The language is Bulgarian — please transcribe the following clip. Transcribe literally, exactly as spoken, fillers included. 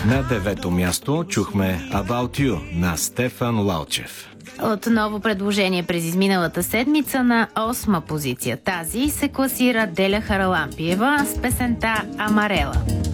На девето място чухме About You на Стефан Лалчев. Отново предложение през изминалата седмица на осма позиция. Тази се класира Деля Харалампиева с песента Амарела.